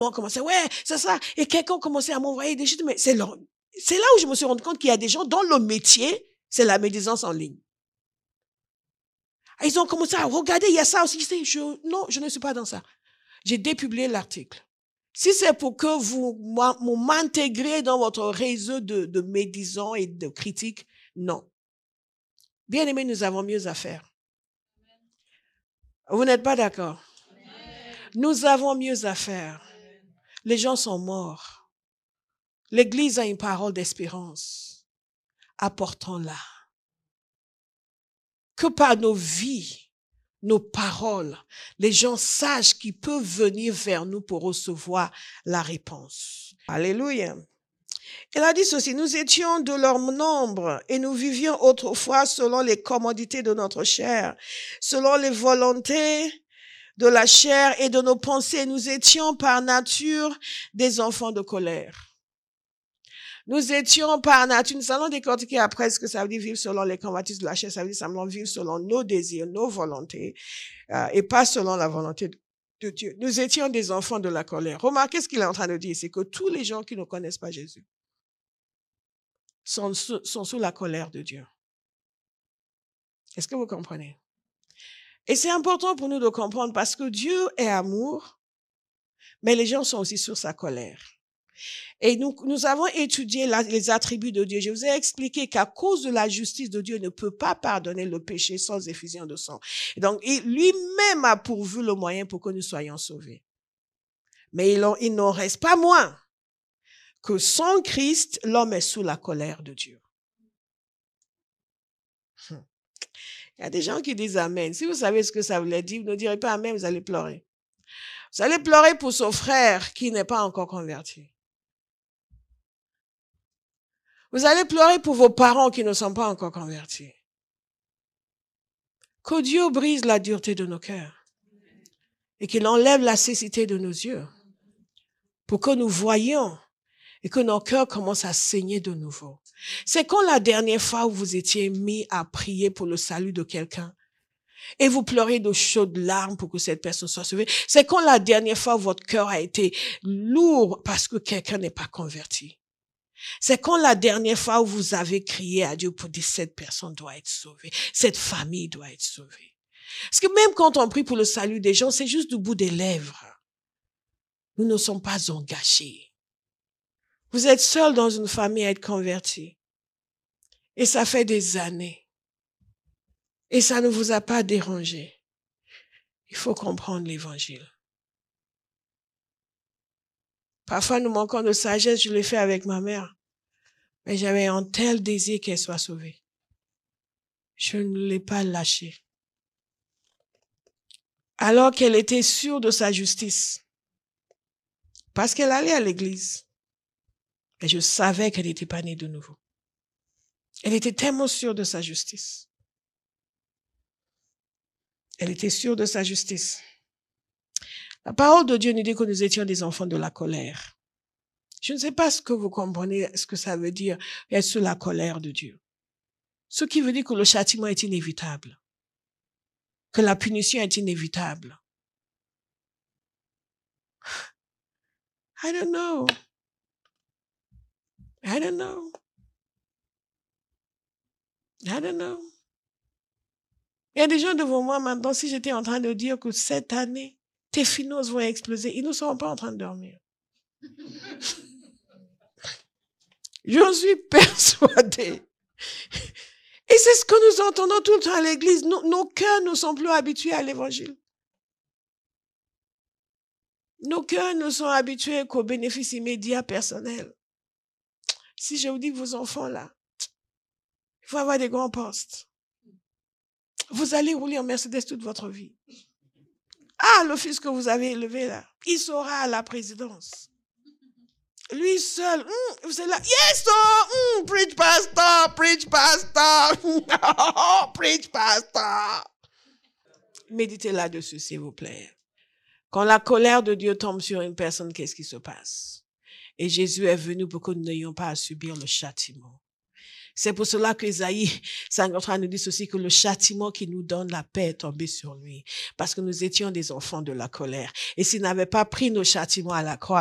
On commençait, ouais, c'est ça. Et quelqu'un commençait à m'envoyer des choses. Mais c'est là où je me suis rendu compte qu'il y a des gens dont le métier, c'est la médisance en ligne. Ils ont commencé à regarder, il y a ça aussi. Non, je ne suis pas dans ça. J'ai dépublié l'article. Si c'est pour que vous m'intégrez dans votre réseau de médisants et de critiques, non. Bien aimé, nous avons mieux à faire. Vous n'êtes pas d'accord? Nous avons mieux à faire. Les gens sont morts. L'Église a une parole d'espérance. Apportons-la. Que par nos vies, nos paroles, les gens sachent qu'ils peuvent venir vers nous pour recevoir la réponse. Alléluia. Il a dit ceci, nous étions de leur nombre et nous vivions autrefois selon les commodités de notre chair, selon les volontés de la chair et de nos pensées. Nous étions par nature des enfants de colère. Nous étions par nature, nous allons décortiquer après ce que ça veut dire vivre selon les convoitises de la chair, ça veut dire simplement vivre selon nos désirs, nos volontés, et pas selon la volonté de Dieu. Nous étions des enfants de la colère. Remarquez ce qu'il est en train de dire, c'est que tous les gens qui ne connaissent pas Jésus sont sous la colère de Dieu. Est-ce que vous comprenez? Et c'est important pour nous de comprendre parce que Dieu est amour, mais les gens sont aussi sur sa colère. Et nous avons étudié les attributs de Dieu. Je vous ai expliqué qu'à cause de la justice de Dieu, il ne peut pas pardonner le péché sans effusion de sang. Et donc, lui-même a pourvu le moyen pour que nous soyons sauvés. Mais il n'en reste pas moins que sans Christ, l'homme est sous la colère de Dieu. Il y a des gens qui disent Amen. Si vous savez ce que ça voulait dire, vous ne direz pas Amen, vous allez pleurer. Vous allez pleurer pour son frère qui n'est pas encore converti. Vous allez pleurer pour vos parents qui ne sont pas encore convertis. Que Dieu brise la dureté de nos cœurs et qu'il enlève la cécité de nos yeux pour que nous voyions et que nos cœurs commencent à saigner de nouveau. C'est quand la dernière fois où vous étiez mis à prier pour le salut de quelqu'un et vous pleurez de chaudes larmes pour que cette personne soit sauvée. C'est quand la dernière fois votre cœur a été lourd parce que quelqu'un n'est pas converti. C'est quand la dernière fois où vous avez crié à Dieu pour dire cette personne doit être sauvée, cette famille doit être sauvée. Parce que même quand on prie pour le salut des gens, c'est juste du bout des lèvres. Nous ne sommes pas engagés. Vous êtes seul dans une famille à être converti. Et ça fait des années. Et ça ne vous a pas dérangé. Il faut comprendre l'évangile. Parfois, nous manquons de sagesse. Je l'ai fait avec ma mère. Mais j'avais un tel désir qu'elle soit sauvée. Je ne l'ai pas lâchée. Alors qu'elle était sûre de sa justice. Parce qu'elle allait à l'église. Et je savais qu'elle n'était pas née de nouveau. Elle était tellement sûre de sa justice. Elle était sûre de sa justice. La parole de Dieu nous dit que nous étions des enfants de la colère. Je ne sais pas ce que vous comprenez, ce que ça veut dire, être sous la colère de Dieu. Ce qui veut dire que le châtiment est inévitable. Que la punition est inévitable. I don't know. I don't know. I don't know. Il y a des gens devant moi maintenant, si j'étais en train de dire que cette année, tes finances vont exploser, ils ne seront pas en train de dormir. J'en suis persuadée. Et c'est ce que nous entendons tout le temps à l'église. Nos cœurs ne sont plus habitués à l'évangile. Nos cœurs ne sont habitués qu'aux bénéfices immédiats personnels. Si je vous dis que vos enfants là, il faut avoir des grands postes. Vous allez rouler en Mercedes toute votre vie. Ah, le fils que vous avez élevé là, il sera à la présidence. Lui seul, vous êtes là, yes, oh, preach pastor, preach pastor, preach pastor. Méditez là-dessus, s'il vous plaît. Quand la colère de Dieu tombe sur une personne, qu'est-ce qui se passe? Et Jésus est venu pour que nous n'ayons pas à subir le châtiment. C'est pour cela qu'Ésaïe 53 nous dit ceci, que le châtiment qui nous donne la paix est tombé sur lui. Parce que nous étions des enfants de la colère. Et s'il n'avait pas pris nos châtiments à la croix,